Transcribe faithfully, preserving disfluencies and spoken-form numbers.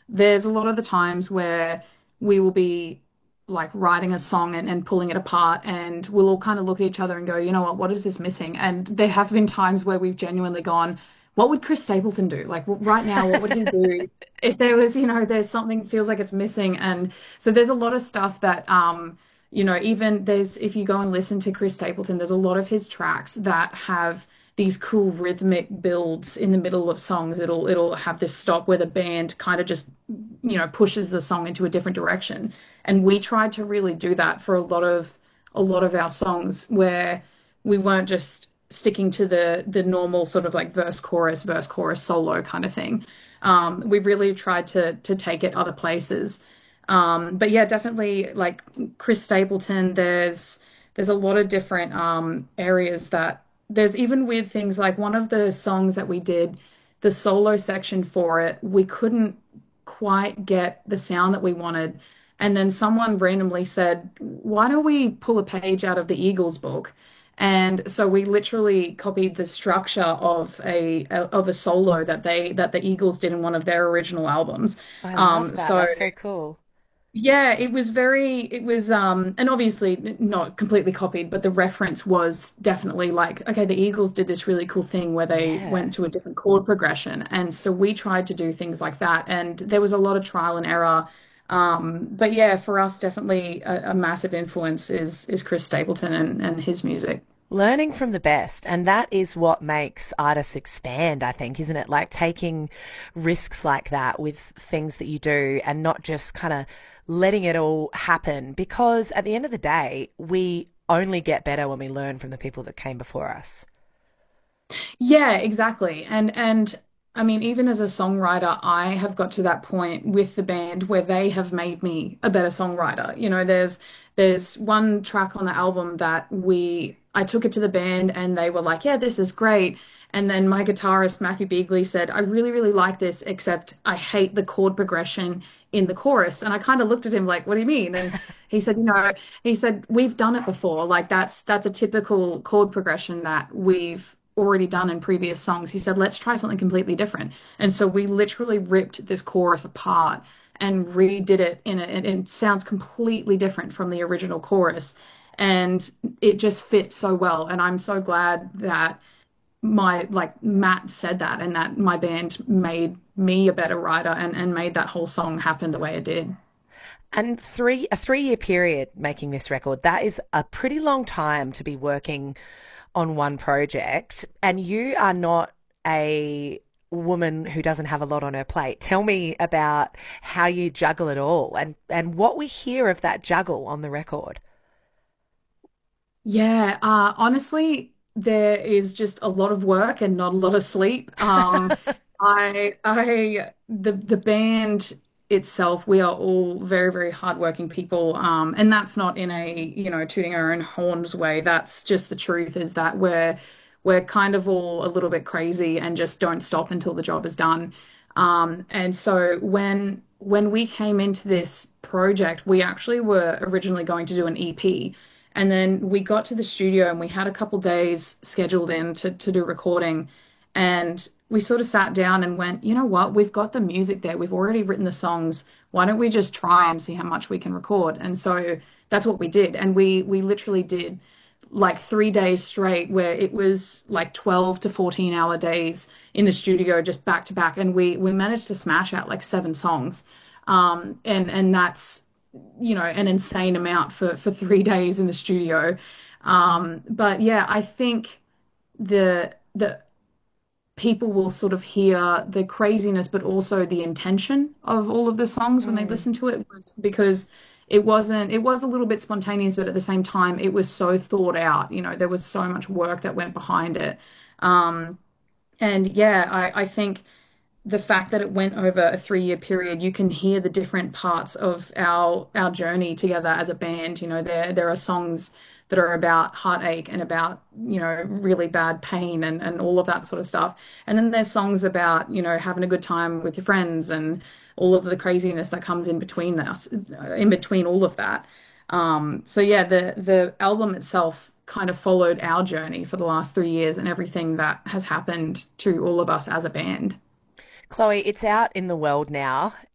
there's a lot of the times where we will be like writing a song and, and pulling it apart, and we'll all kind of look at each other and go, you know what, what is this missing? And there have been times where we've genuinely gone, what would Chris Stapleton do? Like right now, what would he do if there was, you know, there's something feels like it's missing? And so there's a lot of stuff that, um, you know, even there's, if you go and listen to Chris Stapleton, there's a lot of his tracks that have these cool rhythmic builds in the middle of songs. It'll it'll have this stop where the band kind of just, you know, pushes the song into a different direction. And we tried to really do that for a lot of a lot of our songs where we weren't just sticking to the the normal sort of like verse chorus verse chorus solo kind of thing. Um, we really tried to to take it other places. Um, but yeah, definitely like Chris Stapleton, there's there's a lot of different um, areas that there's even weird things like one of the songs that we did, the solo section for it, we couldn't quite get the sound that we wanted. And then someone randomly said, why don't we pull a page out of the Eagles book? And so we literally copied the structure of a of a solo that they that the Eagles did in one of their original albums. I love Um, that. so That's so cool. yeah, it was very, it was, um, and obviously not completely copied, but the reference was definitely like, okay, the Eagles did this really cool thing where they Yeah. went to a different chord progression. And so we tried to do things like that. And there was a lot of trial and error. Um, but yeah, for us, definitely a, a massive influence is is Chris Stapleton and, and his music. Learning from the best. And that is what makes artists expand, I think, isn't it? Like taking risks like that with things that you do and not just kind of letting it all happen. Because at the end of the day, we only get better when we learn from the people that came before us. Yeah, exactly. And and I mean, even as a songwriter, I have got to that point with the band where they have made me a better songwriter. You know, there's there's one track on the album that we I took it to the band and they were like, "Yeah, this is great." And then my guitarist Matthew Beagley said, "I really, really like this, except I hate the chord progression in the chorus." And I kind of looked at him like, "What do you mean?" And he said, "You know, he said we've done it before. Like that's that's a typical chord progression that we've already done in previous songs." He said, let's try something completely different. And so we literally ripped this chorus apart and redid it in a, and it sounds completely different from the original chorus. And it just fits so well. And I'm so glad that my, like Matt said that and that my band made me a better writer and, and made that whole song happen the way it did. And three a three year period making this record, that is a pretty long time to be working on one project. And you are not a woman who doesn't have a lot on her plate. Tell me about how you juggle it all and, and what we hear of that juggle on the record. Yeah, uh, honestly, there is just a lot of work and not a lot of sleep. Um, I, I, the the band itself, we are all very, very hardworking people, um, and that's not in a, you know, tooting our own horns way. That's just the truth is that we're we're kind of all a little bit crazy and just don't stop until the job is done. Um, and so when when we came into this project, we actually were originally going to do an E P. And then we got to the studio and we had a couple days scheduled in to, to do recording. And we sort of sat down and went, you know what? We've got the music there. We've already written the songs. Why don't we just try and see how much we can record? And so that's what we did. And we we literally did like three days straight where it was like twelve to fourteen hour days in the studio just back to back. And we we managed to smash out like seven songs. Um, and and that's you know, an insane amount for for three days in the studio. Um, but yeah, I think the the people will sort of hear the craziness, but also the intention of all of the songs when they Mm. listen to it, was because it wasn't, it was a little bit spontaneous, but at the same time, it was so thought out. You know, there was so much work that went behind it. Um, and yeah, I, I think the fact that it went over a three year period, you can hear the different parts of our our journey together as a band. You know, there there are songs that are about heartache and about, you know, really bad pain and, and all of that sort of stuff. And then there's songs about, you know, having a good time with your friends and all of the craziness that comes in between us, in between all of that. Um, so yeah, the the album itself kind of followed our journey for the last three years and everything that has happened to all of us as a band. Chloe, it's out in the world now.